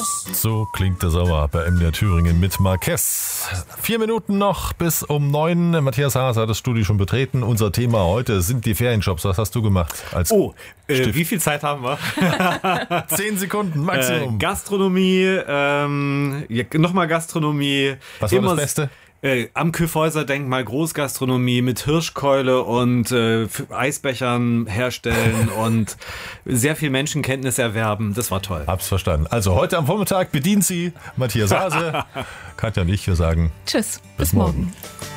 So klingt der Sommer bei MDR Thüringen mit Marquez. 4 Minuten noch bis um 9. Matthias Haas hat das Studio schon betreten. Unser Thema heute sind die Ferienjobs. Was hast du gemacht? Wie viel Zeit haben wir? 10 Sekunden Maximum. Gastronomie, nochmal Gastronomie. Was war das Beste? Am Kyffhäuser-Denkmal Großgastronomie mit Hirschkeule und Eisbechern herstellen und sehr viel Menschenkenntnis erwerben. Das war toll. Hab's verstanden. Also heute am Vormittag bedient sie Matthias Hase. Katja und ich, wir sagen Tschüss, bis morgen.